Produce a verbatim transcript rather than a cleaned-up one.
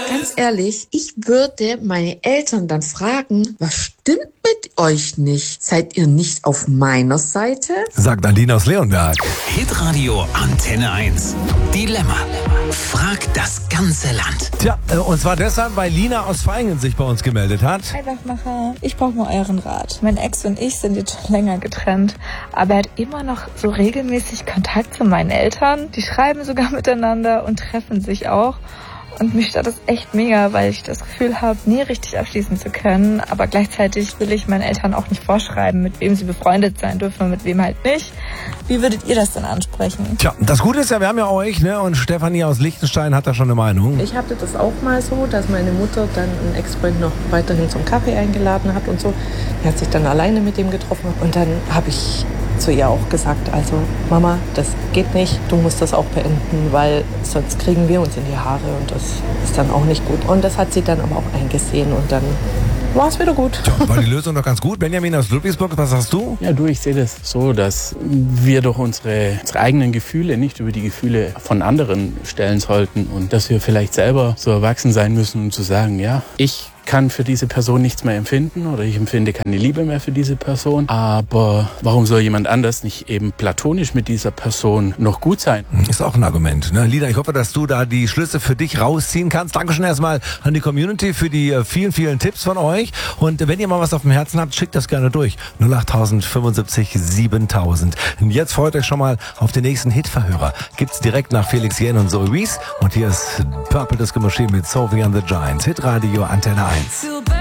Ganz ehrlich, ich würde meine Eltern dann fragen, was stimmt mit euch nicht? Seid ihr nicht auf meiner Seite? Sagt Aline aus Leonberg. Hitradio Antenne eins. Dilemma. Frag das ganze Land. Tja, und zwar deshalb, weil Lina aus Vaihingen sich bei uns gemeldet hat. Hi Wachmacher, ich brauche mal euren Rat. Mein Ex und ich sind jetzt schon länger getrennt, aber er hat immer noch so regelmäßig Kontakt zu meinen Eltern. Die schreiben sogar miteinander und treffen sich auch. Und mich stört das echt mega, weil ich das Gefühl habe, nie richtig abschließen zu können. Aber gleichzeitig will ich meinen Eltern auch nicht vorschreiben, mit wem sie befreundet sein dürfen und mit wem halt nicht. Wie würdet ihr das denn ansprechen? Tja, das Gute ist ja, wir haben ja euch, ne? Und Stefanie aus Liechtenstein hat da schon eine Meinung. Ich hatte das auch mal so, dass meine Mutter dann einen Ex-Freund noch weiterhin zum Kaffee eingeladen hat und so. Er hat sich dann alleine mit dem getroffen. Und dann habe ich zu ihr auch gesagt, also Mama, das geht nicht, du musst das auch beenden, weil sonst kriegen wir uns in die Haare und das ist dann auch nicht gut. Und das hat sie dann aber auch eingesehen und dann war es wieder gut. Tja, war die Lösung doch ganz gut. Benjamin aus Ludwigsburg, was sagst du? Ja, du, ich sehe das so, dass wir doch unsere, unsere eigenen Gefühle nicht über die Gefühle von anderen stellen sollten und dass wir vielleicht selber so erwachsen sein müssen, um zu sagen, ja, ich kann für diese Person nichts mehr empfinden oder ich empfinde keine Liebe mehr für diese Person. Aber warum soll jemand anders nicht eben platonisch mit dieser Person noch gut sein? Ist auch ein Argument. Ne? Lina, ich hoffe, dass du da die Schlüsse für dich rausziehen kannst. Dankeschön erstmal an die Community für die vielen, vielen Tipps von euch. Und wenn ihr mal was auf dem Herzen habt, schickt das gerne durch. null acht fünfundsiebzig siebentausend. Und jetzt freut euch schon mal auf den nächsten Hitverhörer. Gibt's direkt nach Felix Jähn und Zoe Wees. Und hier ist Purple Disco Machine mit Sophie and the Giants. Hitradio Antenne eins.